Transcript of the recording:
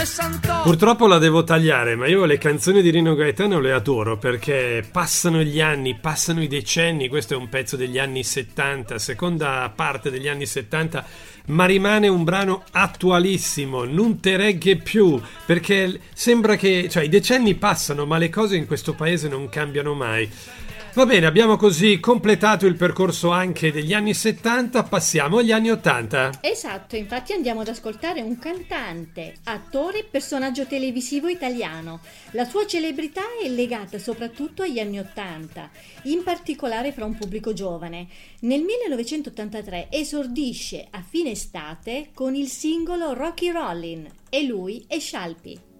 Purtroppo la devo tagliare, ma io le canzoni di Rino Gaetano le adoro perché passano gli anni, passano i decenni. Questo è un pezzo degli anni 70, seconda parte degli anni 70, ma rimane un brano attualissimo, non te regge più, perché sembra che, cioè, i decenni passano, ma le cose in questo paese non cambiano mai. Va bene, abbiamo così completato il percorso anche degli anni 70, passiamo agli anni 80. Esatto, infatti andiamo ad ascoltare un cantante, attore e personaggio televisivo italiano. La sua celebrità è legata soprattutto agli anni 80, in particolare fra un pubblico giovane. Nel 1983 esordisce a fine estate con il singolo Rocky Rollin e lui è Scialpi.